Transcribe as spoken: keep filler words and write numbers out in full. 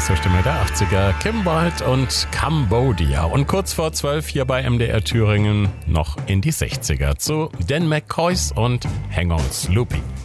große Stimme der achtziger, Kim Wilde und Cambodia. Und kurz vor zwölf hier bei M D R Thüringen noch in die sechziger zu Dan McCoys und Hang On Sloopy.